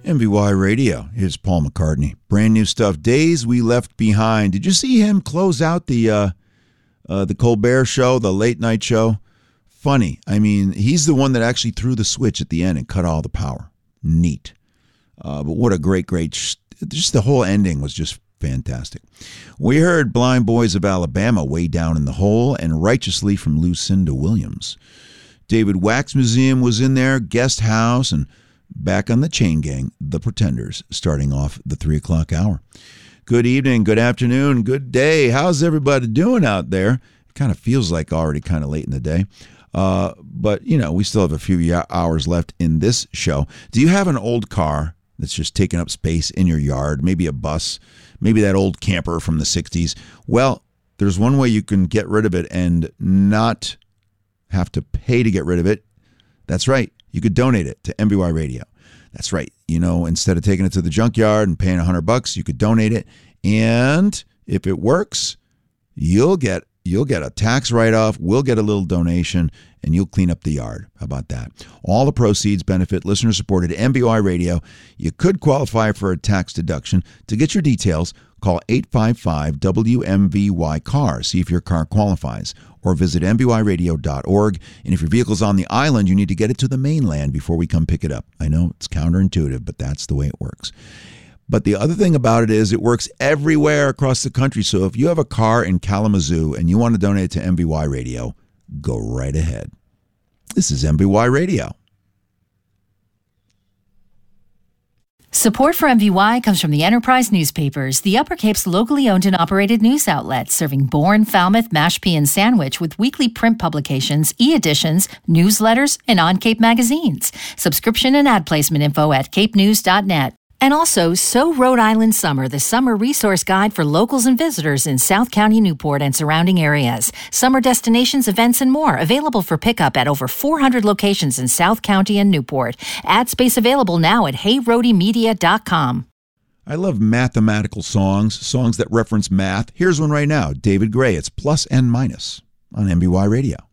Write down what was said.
MVY Radio. Here's Paul McCartney. Brand new stuff. Days We Left Behind. Did you see him close out the Colbert show, the late night show? Funny. I mean, he's the one that actually threw the switch at the end and cut all the power. Neat. But what a great, just the whole ending was just fantastic. We heard Blind Boys of Alabama, Way Down in the Hole, and Righteously from Lucinda Williams. David Wax Museum was in there, Guest House, and back on the Chain Gang, The Pretenders, starting off the 3 o'clock hour. Good evening, good afternoon, good day. How's everybody doing out there? It kind of feels like already kind of late in the day. But, you know, we still have a few hours left in this show. Do you have an old car that's just taking up space in your yard? Maybe a bus, maybe that old camper from the 60s. Well, there's one way you can get rid of it and not have to pay to get rid of it. That's right. You could donate it to MVY Radio. That's right. You know, instead of taking it to the junkyard and paying $100, you could donate it. And if it works, you'll get a tax write-off. We'll get a little donation, and you'll clean up the yard. How about that? All the proceeds benefit listener-supported MVY Radio. You could qualify for a tax deduction. To get your details, call 855-WMVY-CAR. See if your car qualifies. Or visit MVYradio.org. And if your vehicle's on the island, you need to get it to the mainland before we come pick it up. I know it's counterintuitive, but that's the way it works. But the other thing about it is it works everywhere across the country. So if you have a car in Kalamazoo and you want to donate it to MVY Radio, go right ahead. This is MVY Radio. Support for MVY comes from the Enterprise Newspapers, the Upper Cape's locally owned and operated news outlet, serving Bourne, Falmouth, Mashpee, and Sandwich with weekly print publications, e-editions, newsletters, and on-Cape magazines. Subscription and ad placement info at capenews.net. And also, So Rhode Island Summer, the summer resource guide for locals and visitors in South County, Newport, and surrounding areas. Summer destinations, events, and more available for pickup at over 400 locations in South County and Newport. Ad space available now at HeyRhodeyMedia.com. I love mathematical songs that reference math. Here's one right now. David Gray, it's Plus and Minus on MVY Radio.